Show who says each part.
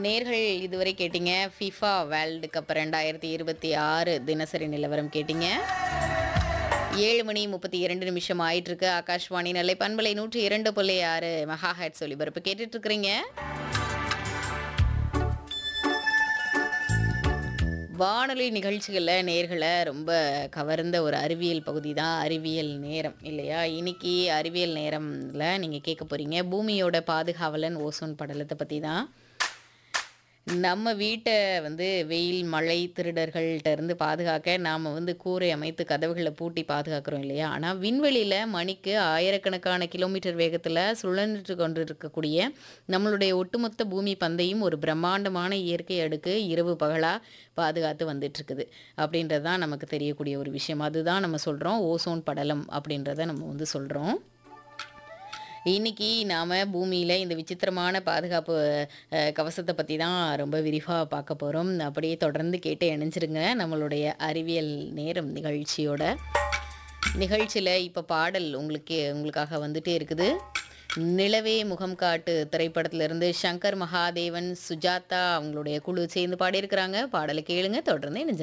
Speaker 1: நேர்கள் இதுவரை கேட்டீங்க ஃபிஃபா வேர்ல்டு கப் 2026 தினசரி நிலவரம் கேட்டீங்க. 7:32 ஆயிட்டிருக்கு. ஆகாஷ்வாணி நெல்லை பண்பலை 102.6 மெகா ஹெர்ட்ஸ் ஒலிபரப்பு கேட்டுட்டு இருக்கிறீங்க. வானொலி நிகழ்ச்சிகள்ல நேர்கள ரொம்ப கவர்ந்த ஒரு அறிவியல் பகுதி தான் அறிவியல் நேரம் இல்லையா? இன்னைக்கு அறிவியல் நேரம்ல நீங்க கேட்க போறீங்க. பூமியோட பாதுகாவலன் ஓசோன் படலத்த பத்தி தான். நம்ம வீட்ட வெயில், மழை, திருடர்கள்ட்ட இருந்து பாதுகாக்க நாம கூரை அமைத்து கதவுகள பூட்டி பாதுகாக்கிறோம் இல்லையா? ஆனா விண்வெளியில மணிக்கு ஆயிரக்கணக்கான கிலோமீட்டர் வேகத்துல சுழன்று கொண்டிருக்கக்கூடிய நம்மளுடைய ஒட்டுமொத்த பூமி பந்தையும் ஒரு பிரம்மாண்டமான இயற்கை அடுக்கு இரவு பகலா பாதுகாத்து வந்துட்டுருக்குது. அப்படின்றது தான் நமக்கு தெரியக்கூடிய ஒரு விஷயம். அதுதான் நம்ம சொல்றோம் ஓசோன் படலம் அப்படின்றத நம்ம சொல்றோம். இன்னைக்கு நாம பூமியில இந்த விசித்திரமான பாதுகாப்பு கவசத்த பத்தி தான் ரொம்ப விரிவா பார்க்க போறோம். அப்படியே தொடர்ந்து கேட்டு இணைஞ்சிருங்க நம்மளுடைய அறிவியல் நேரம் நிகழ்ச்சியோட. நிகழ்ச்சியில இப்ப பாடல் உங்களுக்காக வந்துட்டே இருக்குது. நிலவே முகம் காட்டு திரைப்படத்திலிருந்து சங்கர் மகாதேவன், சுஜாதா அவங்களுடைய குழு சேர்ந்து பாடியிருக்கிறாங்க. பாடலை கேளுங்க, தொடர்ந்து இணைஞ்சிருங்க.